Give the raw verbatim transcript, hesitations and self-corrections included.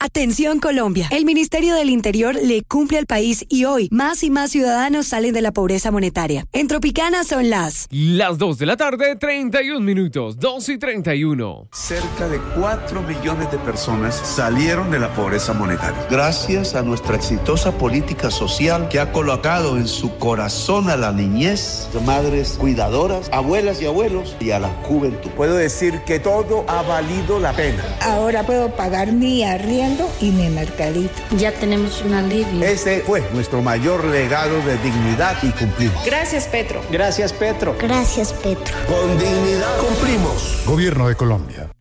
Atención Colombia, el Ministerio del Interior le cumple al país y hoy más y más ciudadanos salen de la pobreza monetaria. En Tropicana son las... Las dos de la tarde, treinta y un minutos, dos y treinta y uno. Cerca de cuatro millones de personas salieron de la pobreza monetaria. Gracias a nuestra exitosa política social que ha colocado en su corazón a la niñez, madres cuidadoras, abuelas y abuelos y a la juventud. Puedo decir que todo ha valido la pena. Ahora puedo pagar mi arriendo y mi mercadito. Ya tenemos un alivio. Ese fue nuestro mayor legado de dignidad y cumplimos. Gracias, Petro. Gracias, Petro. Gracias, Petro. Con dignidad cumplimos. Gobierno de Colombia.